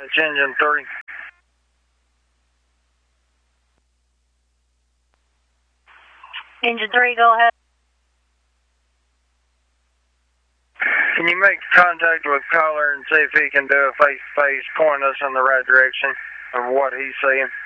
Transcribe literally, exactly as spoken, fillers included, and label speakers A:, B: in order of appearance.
A: It's engine three.
B: Engine three, go ahead.
A: Can you make contact with caller and see if he can do a face-to-face, point us in the right direction of what he's seeing?